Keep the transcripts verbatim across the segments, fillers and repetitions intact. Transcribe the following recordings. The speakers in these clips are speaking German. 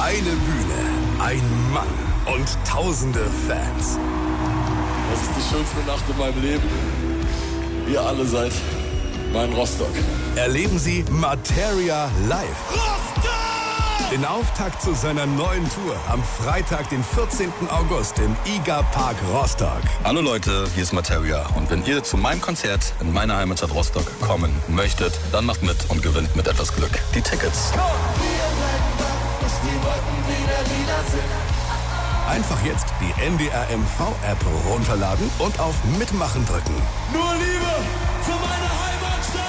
Eine Bühne, ein Mann und tausende Fans. Das ist die schönste Nacht in meinem Leben. Ihr alle seid mein Rostock. Erleben Sie Materia live. Rostock! Den Auftakt zu seiner neuen Tour am Freitag, den vierzehnten August im I G A Park Rostock. Hallo Leute, hier ist Materia. Und wenn ihr zu meinem Konzert in meiner Heimatstadt Rostock kommen möchtet, dann macht mit und gewinnt mit etwas Glück die Tickets. Einfach jetzt die N D R M V-App runterladen und auf Mitmachen drücken. Nur Liebe für meine Heimatstadt!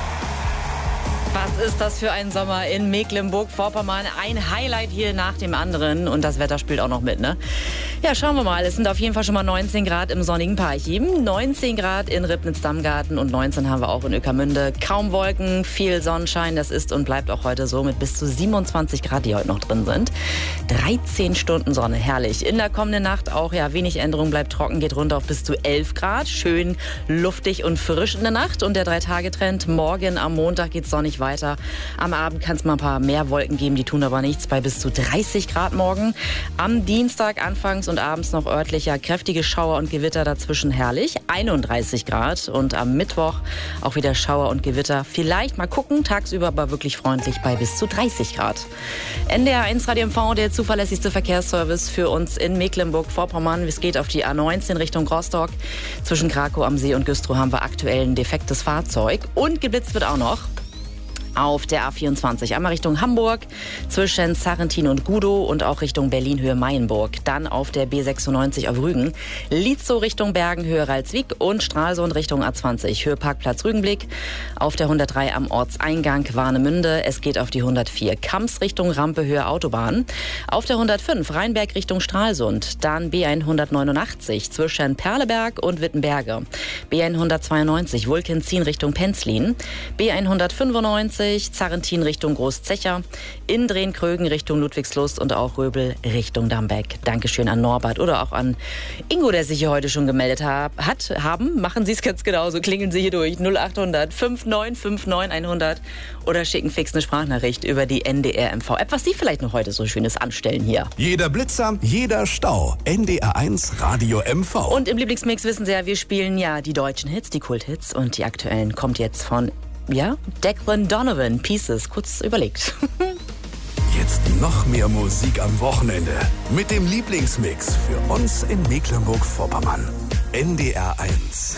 Was ist das für ein Sommer in Mecklenburg-Vorpommern? Ein Highlight hier nach dem anderen. Und das Wetter spielt auch noch mit, ne? Ja, schauen wir mal. Es sind auf jeden Fall schon mal neunzehn Grad im sonnigen Parchim, neunzehn Grad in Ribnitz-Dammgarten und neunzehn haben wir auch in Ueckermünde. Kaum Wolken, viel Sonnenschein. Das ist und bleibt auch heute so mit bis zu siebenundzwanzig Grad, die heute noch drin sind. dreizehn Stunden Sonne, herrlich. In der kommenden Nacht auch, ja, wenig Änderung, bleibt trocken, geht runter auf bis zu elf Grad. Schön luftig und frisch in der Nacht. Und der Drei-Tage-Trend, morgen am Montag geht's sonnig weiter. Am Abend kann es mal ein paar mehr Wolken geben, die tun aber nichts, bei bis zu dreißig Grad morgen. Am Dienstag anfangs und abends noch örtlicher kräftige Schauer und Gewitter, dazwischen herrlich, einunddreißig Grad. Und am Mittwoch auch wieder Schauer und Gewitter. Vielleicht mal gucken, tagsüber aber wirklich freundlich bei bis zu dreißig Grad. N D R eins Radio M V, der zuverlässigste Verkehrsservice für uns in Mecklenburg-Vorpommern. Es geht auf die A neunzehn Richtung Rostock. Zwischen Krakow am See und Güstrow haben wir aktuell ein defektes Fahrzeug. Und geblitzt wird auch noch auf der A vierundzwanzig, einmal Richtung Hamburg, zwischen Sarrentin und Gudow und auch Richtung Berlin-Höhe-Mayenburg. Dann auf der B sechsundneunzig auf Rügen, Lietzow Richtung Bergen, Höhe Ralswiek und Stralsund Richtung A zwanzig, Höhe Parkplatz Rügenblick. Auf der hundertdrei am Ortseingang Warnemünde, es geht auf die hundertvier, Kamps Richtung Rampe, Höhe Autobahn. Auf der hundertfünf, Rheinberg Richtung Stralsund, dann B hundertneunundachtzig zwischen Perleberg und Wittenberge. B hundertzweiundneunzig, Wulkenzin Richtung Penzlin, B hundertfünfundneunzig, Zarrentin Richtung Großzecher, Indren-Krögen Richtung Ludwigslust und auch Röbel Richtung Dambeck. Dankeschön an Norbert oder auch an Ingo, der sich hier heute schon gemeldet hat. Haben, machen Sie es ganz genauso. Klingeln Sie hier durch null achthundert neunundfünfzig neunundfünfzig hundert oder schicken fix eine Sprachnachricht über die N D R M V-App, was Sie vielleicht noch heute so Schönes anstellen hier. Jeder Blitzer, jeder Stau. N D R eins Radio M V. Und im Lieblingsmix wissen Sie ja, wir spielen ja die deutschen Hits, die Kulthits, und die aktuellen kommt jetzt von Ja, Declan Donovan, Pieces, kurz überlegt. Jetzt noch mehr Musik am Wochenende mit dem Lieblingsmix für uns in Mecklenburg-Vorpommern. N D R eins.